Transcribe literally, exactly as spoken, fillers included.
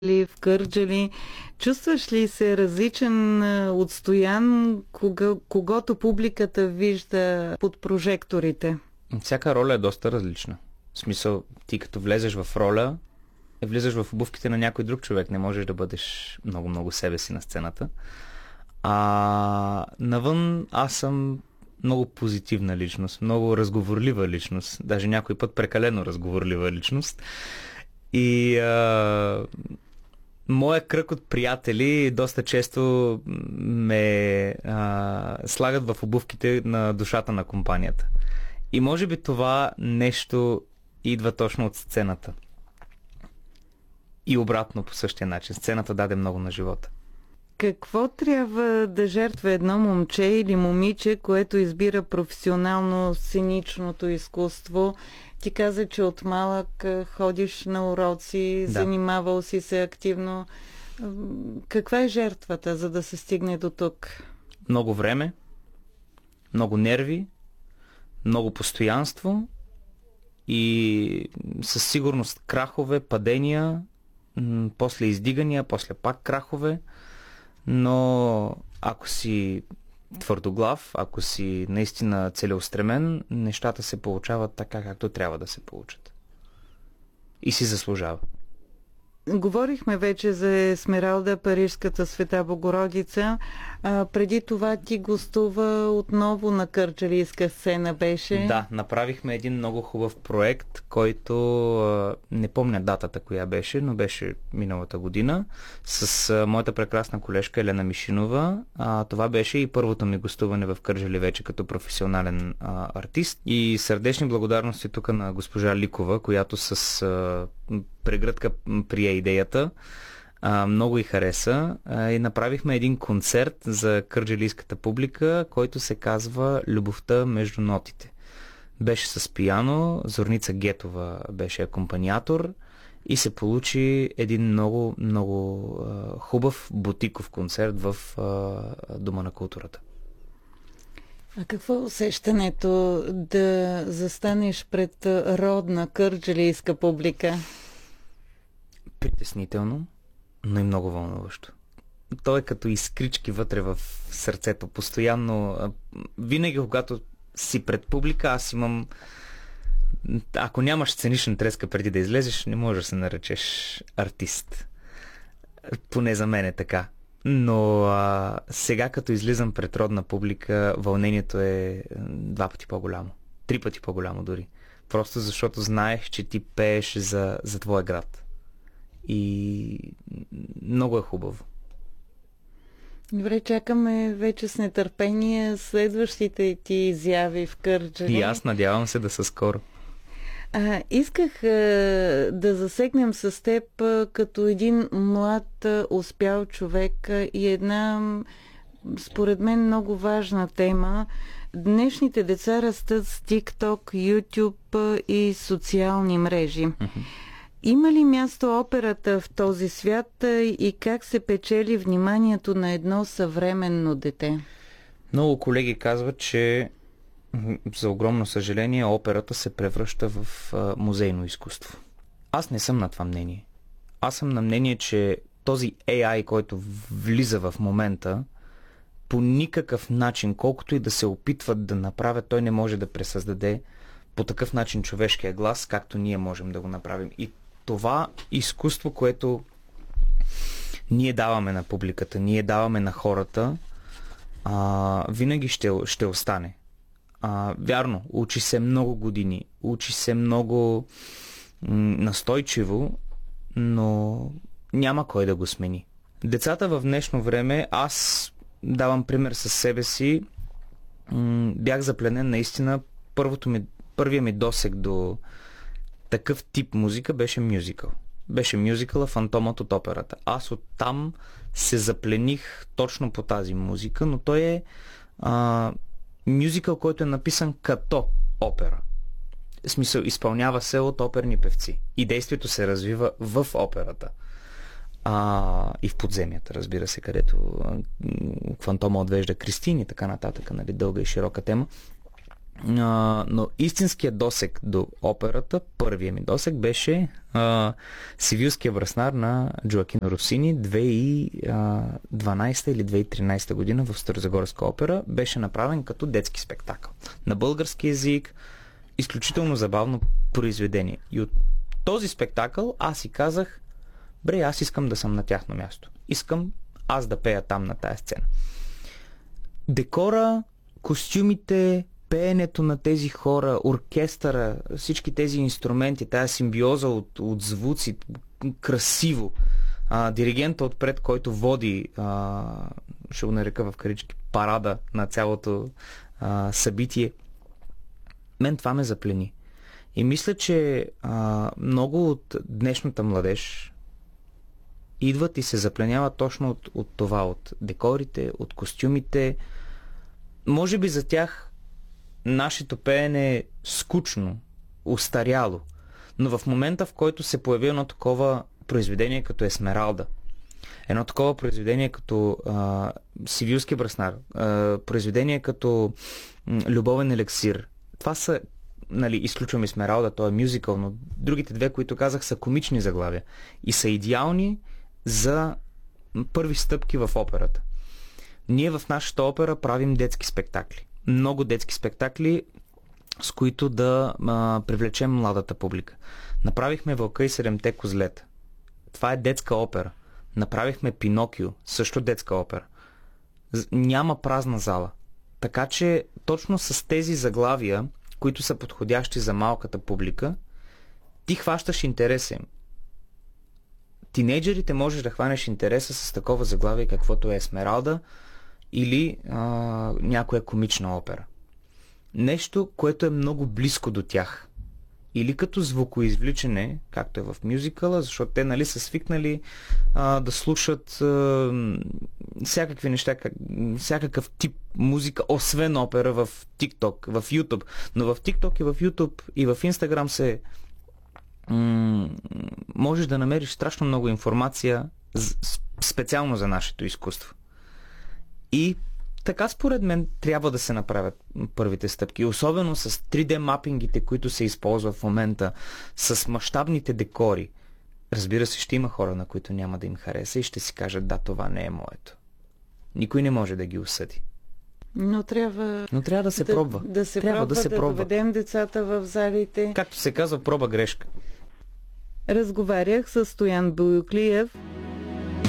в Кърджали. Чувстваш ли се различен, а, отстоян, кога, когато публиката вижда под прожекторите? Всяка роля е доста различна. В смисъл, ти като влезеш в роля, влизаш в обувките на някой друг човек. Не можеш да бъдеш много-много себе си на сцената. А навън аз съм много позитивна личност, много разговорлива личност, даже някой път прекалено разговорлива личност. И а, моя кръг от приятели доста често ме а, слагат в обувките на душата на компанията. И може би това нещо идва точно от сцената. И обратно по същия начин. Сцената даде много на живота. Какво трябва да жертва едно момче или момиче, което избира професионално сценичното изкуство? Ти каза, че от малък ходиш на уроци, Да. занимавал си се активно. Каква е жертвата, за да се стигне до тук? Много време, много нерви, много постоянство и със сигурност крахове, падения, м- после издигания, после пак крахове. Но ако си твърдоглав, ако си наистина целеустремен, нещата се получават така, както трябва да се получат. И си заслужава. Говорихме вече за Есмералда, Парижската Света Богородица. А, преди това ти гостува отново на кърджалийска сцена беше. Да, направихме един много хубав проект, който а, не помня датата коя беше, но беше миналата година, с а, моята прекрасна колежка Елена Мишинова. А, това беше и първото ми гостуване в Кърджали вече като професионален а, артист. И сърдечни благодарности тук на госпожа Ликова, която с а, прегръдка прие идеята. А, много й хареса а, и направихме един концерт за кърджалийската публика, който се казва "Любовта между нотите". Беше с пиано, Зорница Гетова беше акомпаниатор и се получи един много, много а, хубав бутиков концерт в а, Дома на културата. А какво е усещането да застанеш пред родна кърджалийска публика? Притеснително, но и много вълнуващо. То е като изкрички вътре в сърцето. Постоянно, а, винаги когато си пред публика, аз имам... Ако нямаш сценична треска преди да излезеш, не можеш да се наречеш артист. Поне за мен е така. Но а, сега като излизам пред родна публика, вълнението е два пъти по-голямо. Три пъти по-голямо дори. Просто защото знаеш, че ти пееш за, за твоя град. И много е хубаво. Добре, чакаме вече с нетърпение следващите ти изяви в Кърджали. И аз надявам се да са скоро. А, исках а, да засегнем с теб а, като един млад а, успял човек а, и една, м, според мен, много важна тема. Днешните деца растат с TikTok, YouTube а, и социални мрежи. Има ли място операта в този свят а, и как се печели вниманието на едно съвременно дете? Много колеги казват, че м, за огромно съжаление операта се превръща в а, музейно изкуство. Аз не съм на това мнение. Аз съм на мнение, че този Ей Ай, който влиза в момента, по никакъв начин, колкото и да се опитват да направят, той не може да пресъздаде по такъв начин човешкия глас, както ние можем да го направим. И това изкуство, което ние даваме на публиката, ние даваме на хората, а, винаги ще, ще остане. А, вярно, учи се много години, учи се много м, настойчиво, но няма кой да го смени. Децата в днешно време, аз давам пример със себе си, м, бях запленен наистина. Първото ми, първият ми досег до такъв тип музика беше мюзикъл. Беше мюзикъла "Фантомът от операта". Аз оттам се заплених точно по тази музика, но той е а, мюзикъл, който е написан като опера. В смисъл, изпълнява се от оперни певци. И действието се развива в операта. А, и в подземията, разбира се, където а, Фантома отвежда Кристин и така нататък, нали, дълга и широка тема. А, но истинският досег до операта, първият ми досег беше а, Сивилския браснар на Джоакино Росини две хиляди и дванадесета или две хиляди и тринадесета година в Старозагорска опера. Беше направен като детски спектакъл. На български език, изключително забавно произведение. И от този спектакъл аз си казах, бре, аз искам да съм на тяхно място. Искам аз да пея там на тая сцена. Декора, костюмите, пеенето на тези хора, оркестъра, всички тези инструменти, тая симбиоза от, от звуци, красиво. А, диригента отпред, който води, а, ще го нарека в карички, парада на цялото а, събитие. Мен това ме заплени. И мисля, че а, много от днешната младеж идват и се запленяват точно от, от това, от декорите, от костюмите. Може би за тях нашето пеене е скучно, устаряло, но в момента, в който се появи едно такова произведение като Есмералда, едно такова произведение като а, Сивилски браснар, а, произведение като м, Любовен елексир, това са, нали, изключвам Есмералда, то е мюзикъл, но другите две, които казах, са комични заглавия и са идеални за първи стъпки в операта. Ние в нашата опера правим детски спектакли. Много детски спектакли, с които да а, привлечем младата публика. Направихме Вълка и седемте козлета. Това е детска опера. Направихме Пинокио, също детска опера. Няма празна зала. Така че точно с тези заглавия, които са подходящи за малката публика, ти хващаш интереса им. Тинейджерите можеш да хванеш интереса с такова заглавие, каквото е Есмералда или а, някоя комична опера. Нещо, което е много близко до тях. Или като звукоизвличане, както е в мюзикъла, защото те, нали, са свикнали а, да слушат а, всякакви неща, как, всякакъв тип музика, освен опера в TikTok, в YouTube. Но в TikTok и в YouTube и в Instagram се м- можеш да намериш страшно много информация специално за нашето изкуство. И така, според мен, трябва да се направят първите стъпки. Особено с три Д мапингите, които се използват в момента, с мащабните декори. Разбира се, ще има хора, на които няма да им хареса и ще си кажат, да, това не е моето. Никой не може да ги осъди. Но трябва, Но трябва да се да, пробва. Да се трябва пробва, да се да пробва. доведем децата в залите. Както се казва, проба грешка. Разговарях с Стоян Боюклиев.